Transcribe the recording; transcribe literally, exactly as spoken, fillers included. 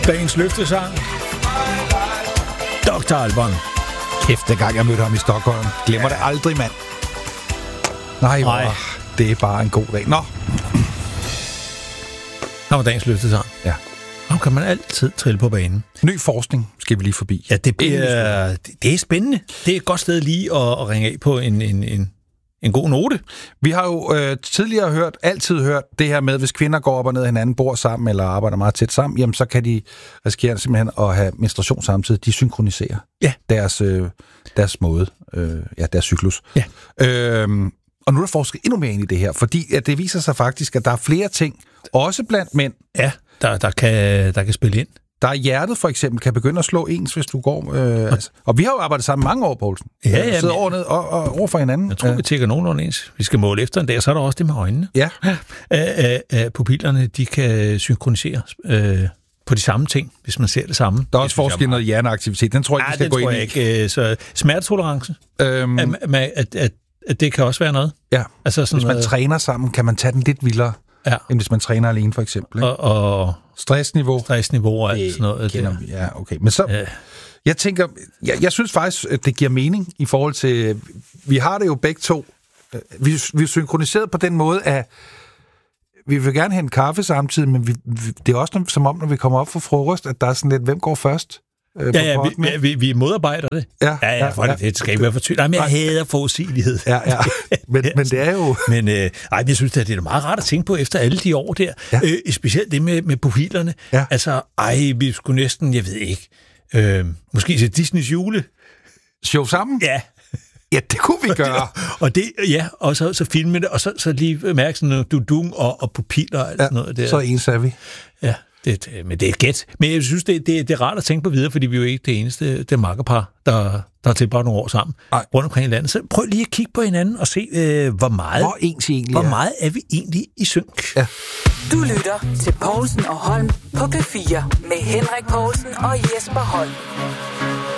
Dagens løftesang. doktor Alban. Kæft, den gang jeg mødte ham i Stockholm. Glemmer ja. det aldrig, mand. Nej, hvor, det er bare en god dag. Nå. Her var dagens løftesang. Ja. Ham kan man altid trille på banen. Ny forskning skal vi lige forbi. Ja, det, bliver, det, det er spændende. Det er et godt sted lige at, at ringe af på en, en, en, en god note. Vi har jo øh, tidligere hørt, altid hørt det her med, hvis kvinder går op og ned af hinanden, bor sammen eller arbejder meget tæt sammen, jamen så kan de risikere simpelthen at have menstruation samtidig. De synkroniserer ja. deres, øh, deres måde, øh, ja, deres cyklus. Ja. Øhm, og nu er der forsket endnu mere ind i det her, fordi at det viser sig faktisk, at der er flere ting, også blandt mænd. Ja, der, der, kan, der kan spille ind. Der er hjertet for eksempel, kan begynde at slå ens, hvis du går... Øh, altså. Og vi har jo arbejdet sammen mange år, Poulsen. Ja, ja. Sidder over, ned, og, og over for hinanden. Jeg tror, ja. vi tækker nogenlunde ens. Vi skal måle efter en dag, så er der også det med øjnene. Ja. Æ, æ, pupillerne, de kan synkroniseres øh, på de samme ting, hvis man ser det samme. Der er også forskel noget hjerneaktivitet. Den tror jeg, ja, vi skal gå ind i. Ja, det tror jeg ikke. Så smertetolerance, øhm. at, at, at, at det kan også være noget. Ja, altså sådan hvis man noget... træner sammen, kan man tage den lidt vildere, ja. end hvis man træner alene, for eksempel. Ikke? Og, og stressniveau. Stressniveau og alt sådan noget. Der. Ja, okay. Men så, ja. jeg tænker, jeg, jeg synes faktisk, at det giver mening i forhold til, vi har det jo begge to, vi, vi er synkroniseret på den måde, at vi vil gerne have en kaffe samtidig, men vi, vi, det er også som om, når vi kommer op for frokost, at der er sådan lidt, hvem går først? Øh, ja, ja, vi, vi, vi modarbejder det. Ja, ja, ja, for ja, det, det skal ikke være for tydeligt. Nej, men jeg hader forudsigelighed. Ja, ja. Men, men det er jo... Men øh, ej, jeg synes, at det er meget rart at tænke på efter alle de år der. Ja. Øh, specielt det med, med pupillerne. Ja. Altså, ej, vi skulle næsten, jeg ved ikke, øh, måske se Disneys jule. Show sammen? Ja. Ja, det kunne vi gøre. og det, ja, og så, så filme det, og så, så lige mærke sådan noget dudung og, og pupiller og alt ja, sådan noget der. Så ens er vi. Ja. Det, men det er et gæt. Men jeg synes, det, det, det er rart at tænke på videre, fordi vi er jo ikke det eneste det makkerpar, der, der har tilbragt nogle år sammen Ej. rundt omkring i landet. Så prøv lige at kigge på hinanden og se, øh, hvor meget hvor, ens egentlig hvor meget er vi egentlig i synk. Ja. Du lytter til Poulsen og Holm på P fire med Henrik Poulsen og Jesper Holm.